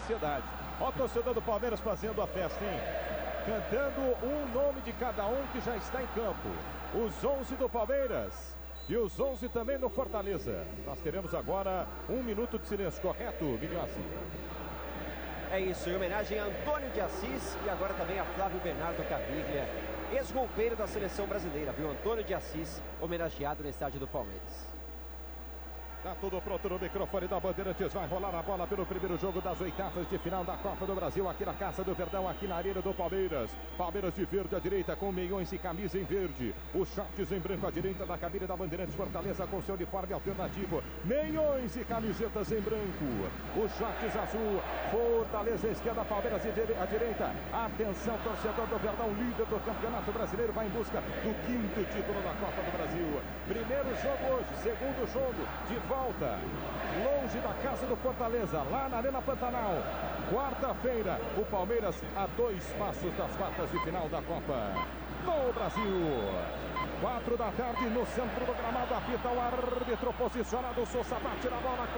ansiedade. Olha o torcedor do Palmeiras fazendo a festa, hein? Cantando um nome de cada um que já está em campo. Os 11 do Palmeiras e os 11 também no Fortaleza. Nós teremos agora 1 minuto de silêncio, correto, Minhossi? É isso, em homenagem a Antônio de Assis e agora também a Flávio Bernardo Caviglia, ex-golpeiro da seleção brasileira, viu? Antônio de Assis, homenageado no estádio do Palmeiras. Tá tudo pronto no microfone da Bandeirantes. Vai rolar a bola pelo primeiro jogo das oitavas de final da Copa do Brasil. Aqui na Casa do Verdão, aqui na Arena do Palmeiras. Palmeiras de verde à direita com meiões e camisa em verde. Os shorts em branco à direita da cabine da Bandeirantes. Fortaleza com seu uniforme alternativo. Meiões e camisetas em branco. Os shorts azul. Fortaleza à esquerda, Palmeiras à direita. Atenção, torcedor do Verdão, líder do Campeonato Brasileiro, vai em busca do 5º título da Copa do Brasil. Primeiro jogo hoje, segundo jogo de volta, longe da casa do Fortaleza, lá na Arena Pantanal. Quarta-feira, o Palmeiras a 2 passos das quartas de final da Copa do Brasil. 4 da tarde, no centro do gramado, apita o árbitro posicionado. Sousa bate na bola,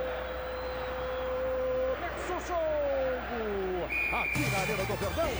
começa o jogo aqui na Arena do Verdão.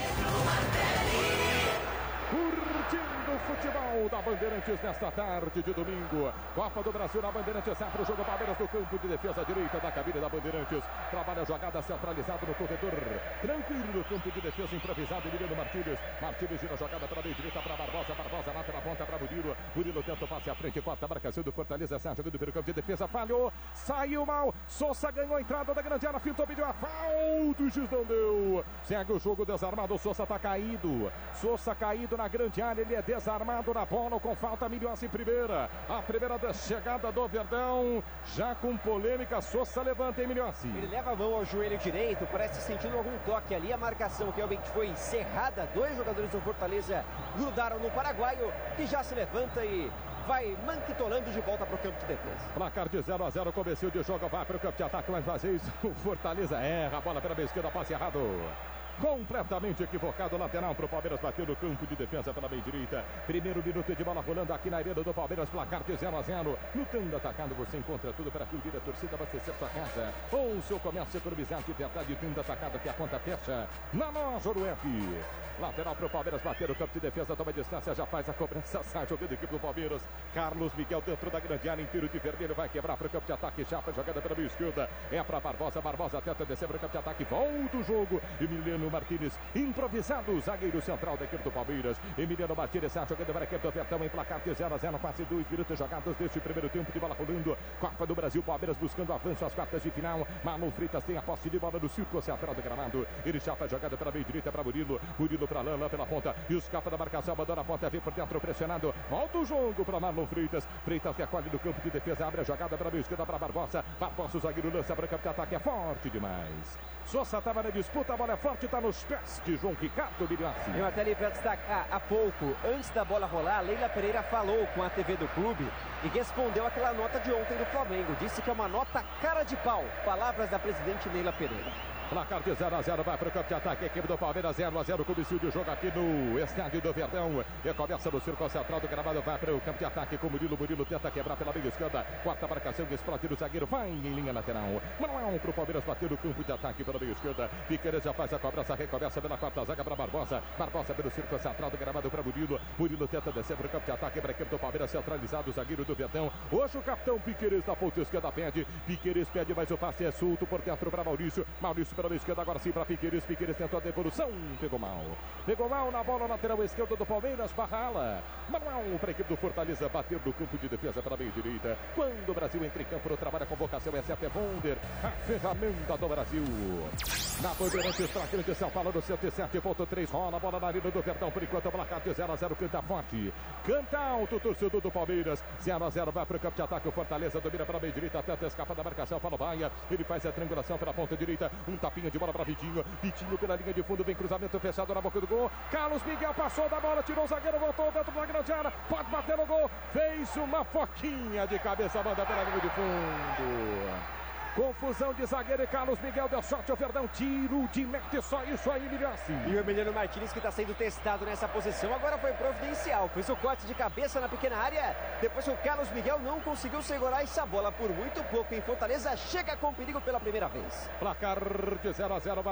Curtindo o futebol da Bandeirantes nesta tarde de domingo. Copa do Brasil na Bandeirantes. Abre o jogo Palmeiras no campo de defesa direita da cabine da Bandeirantes. Trabalha a jogada centralizado no corredor. Tranquilo no campo de defesa improvisado. Emiliano Martínez. Martínez gira a jogada para a meia direita para Barbosa. Barbosa lá pela ponta para Murilo. Murilo tenta o passe à frente. Corta a marcação do Fortaleza. Sai jogando pelo campo de defesa. Falhou. Saiu mal. Sousa ganhou a entrada da grande área. Fintou, pediu a falta. O juiz não deu. Segue o jogo desarmado. O Sousa está caído. Sousa caído na grande área, ele é desarmado na bola com falta. Minhossi em primeira. A primeira da chegada do Verdão, já com polêmica. Sousa levanta, hein, Minhossi? Ele leva a mão ao joelho direito, parece sentindo algum toque ali. A marcação realmente foi encerrada. 2 jogadores do Fortaleza grudaram no paraguaio, que já se levanta e vai manquitolando de volta para o campo de defesa. Placar de 0-0, começo de jogo, vai para o campo de ataque, vai fazer isso. O Fortaleza erra a bola pela esquerda, passe errado. Completamente equivocado, lateral para o Palmeiras, bateu no campo de defesa pela meia direita. Primeiro minuto de bola rolando aqui na Arena do Palmeiras, placar de 0-0. Lutando, atacando, você encontra tudo para cobrir a torcida, abastecer sua casa ou o seu comércio, economizar de verdade. Tendo atacado que a conta fecha na loja do F. Lateral para o Palmeiras, bater no campo de defesa, toma distância, já faz a cobrança, sai jogando a equipe do Palmeiras. Carlos Miguel dentro da grande área, inteiro de vermelho, vai quebrar para o campo de ataque, chapa, jogada pela meia esquerda, é para Barbosa, Barbosa tenta descer para o campo de ataque, volta o jogo, Emiliano Martínez, improvisado, zagueiro central da equipe do Palmeiras. Emiliano Martínez está jogando para a equipe do Verdão em placar de 0-0, quase 2 minutos jogados deste primeiro tempo de bola rolando. Copa do Brasil, Palmeiras buscando avanço às quartas de final. Manu Freitas tem a posse de bola no círculo central do gramado. Ele chapa a jogada pela meia direita para Murilo. Murilo para Lã pela ponta. E escapa da marcação, abandona a ponta, vem por dentro pressionado. Volta o jogo para Marlon Freitas. Freitas recolhe no campo de defesa, abre a jogada para a meia esquerda para Barbosa. Barbosa, o zagueiro lança para o campo de ataque, é forte demais. Sousa estava na disputa, a bola é forte, está nos pés de João Ricardo Minhossi. Eu até ali para destacar, há pouco, antes da bola rolar, a Leila Pereira falou com a TV do clube e respondeu aquela nota de ontem do Flamengo. Disse que é uma nota cara de pau. Palavras da presidente Leila Pereira. Placar de 0-0, vai para o campo de ataque, equipe do Palmeiras 0-0, começo de jogo aqui no estádio do Verdão. E começa no círculo central do gramado, vai para o campo de ataque com Murilo. Murilo tenta quebrar pela meia esquerda, quarta marcação, explode do zagueiro, vai em linha lateral. Manuel para o Palmeiras bater no campo de ataque pela meia esquerda. Piqueires já faz a cobrança, recomeça pela quarta zaga para Barbosa. Barbosa pelo círculo central do gramado para Murilo. Murilo tenta descer para o campo de ataque para a equipe do Palmeiras, centralizado o zagueiro do Verdão. Hoje o capitão Piqueires na ponta esquerda pede. Piqueires pede, mas o passe é solto por dentro para Maurício. Maurício pela meia esquerda, agora sim para Piqueires. Piqueires tentou a devolução, pegou mal na bola lateral esquerda do Palmeiras, barra Manuel para a equipe do Fortaleza, bater do campo de defesa para a meia direita. Quando o Brasil entra em campo no trabalho, a convocação é CF Wonder, a ferramenta do Brasil. Na Bandeirantes para grande São Paulo no 107.3, rola a bola na Arena do Verdão, por enquanto o placar de 0-0, canta forte, canta alto o torcedor do Palmeiras. 0-0, vai para o campo de ataque, o Fortaleza domina para a meia direita, tenta escapar da marcação, Paulo Baia, ele faz a triangulação pela ponta direita, um tapinha de bola para Vitinho. Vitinho pela linha de fundo, vem cruzamento fechado na boca do gol. Carlos Miguel passou da bola, tirou o zagueiro, voltou dentro da grande área, pode bater no gol, fez uma foquinha de cabeça, manda pela linha de fundo. Confusão de zagueiro e Carlos Miguel deu sorte ao Verdão, tiro de mete, só isso aí, Minhossi. E o Emiliano Martínez, que está sendo testado nessa posição, agora foi providencial, fez o corte de cabeça na pequena área, depois o Carlos Miguel não conseguiu segurar essa bola por muito pouco, em Fortaleza chega com perigo pela primeira vez. Placar de 0-0.